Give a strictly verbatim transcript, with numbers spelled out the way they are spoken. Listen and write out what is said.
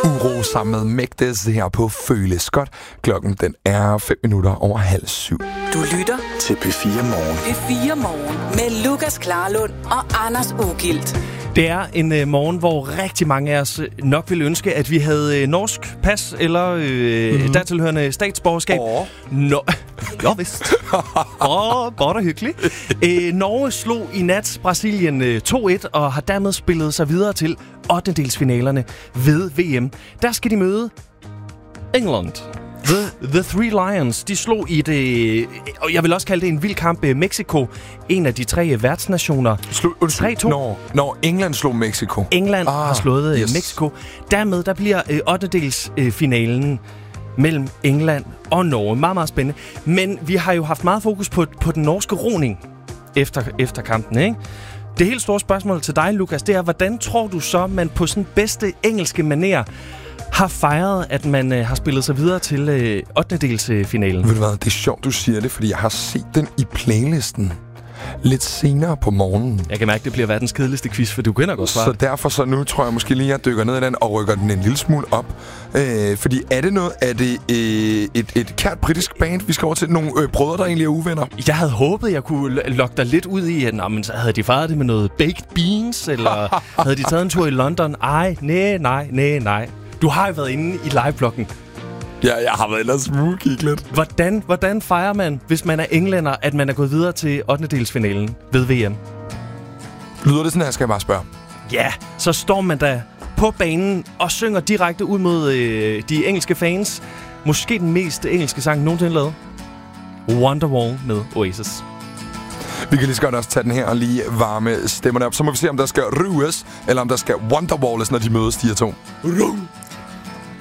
Uro sammen med Mægtes her på Føles Godt. Klokken den er fem minutter over halv syv. Du lytter til P fire Morgen. P fire Morgen med Lukas Klarlund og Anders Ugilt. Det er en øh, morgen, hvor rigtig mange af os nok ville ønske, at vi havde øh, norsk pas eller øh, mm-hmm. dertilhørende statsborgerskab. Åh. No- jo, vist. Åh, oh, godt og hyggeligt. Øh, Norge slog i nat Brasilien øh, to et og har dermed spillet sig videre til ottendedelsfinalerne ved V M. Der skal de møde England. The, the Three Lions, de slog i det, og jeg vil også kalde det en vild kamp, Mexico, en af de tre værtsnationer. tre to. Når, når England slog Mexico. England ah, har slået yes. Mexico. Dermed der bliver øh, ottendedelsfinalen øh, mellem England og Norge. Meget, meget spændende. Men vi har jo haft meget fokus på, på den norske roning efter, efter kampen, ikke? Det helt store spørgsmål til dig, Lukas, det er, hvordan tror du så, man på sådan bedste engelske manér har fejret, at man øh, har spillet sig videre til øh, ottendedelsfinalen? Ved du hvad, det er sjovt, du siger det, fordi jeg har set den i playlisten lidt senere på morgenen. Jeg kan mærke, det bliver verdens kedeligste quiz, for du kender godt svaret. Så derfor så nu tror jeg måske lige, at jeg dykker ned i den og rykker den en lille smule op. Øh, fordi er det noget, er det øh, et, et kært britisk band, vi skal over til? Nogle øh, brødre, der egentlig er uvenner? Jeg havde håbet, jeg kunne lokke dig lidt ud i, at nå, men, havde de fejret det med noget baked beans, eller havde de taget en tur i London? Ej, nej, nej, nej, nej. Du har jo været inde i livebloggen. Ja, jeg har været inde og smugkigge lidt. Hvordan, hvordan fejrer man, hvis man er englænder, at man er gået videre til ottendedelsfinalen ved V M? Lyder det sådan her, skal jeg bare spørge? Ja, så står man da på banen og synger direkte ud mod øh, de engelske fans. Måske den mest engelske sang nogensinde lavet. Wonderwall med Oasis. Vi kan lige så godt også tage den her og lige varme stemmerne op. Så må vi se, om der skal rues, eller om der skal Wonderwalles, når de mødes, de her to. Rum.